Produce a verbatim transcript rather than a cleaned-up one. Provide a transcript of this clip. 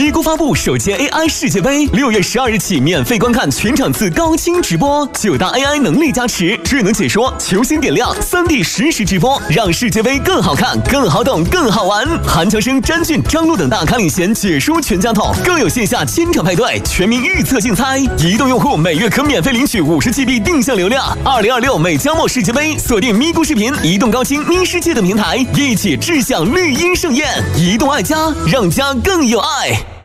咪咕发布首届 A I 世界杯，六月十二日起免费观看全场次高清直播，九大 A I 能力加持，智能解说，球星点亮，三 D 实时直播，让世界杯更好看、更好懂、更好玩。韩乔生、詹俊、张璐等大咖领衔解说全家桶，更有线下千场派对，全民预测竞猜。移动用户每月可免费领取五十 G B 定向流量。二零二六美加墨世界杯，锁定咪咕视频、移动高清、咪世界等平台，一起志向绿茵盛宴。移动爱家，让家更有爱。